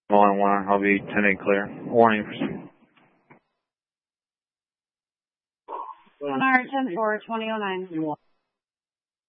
1, I'll be 10-8 clear. Warning. Sonar 10-4, 2009.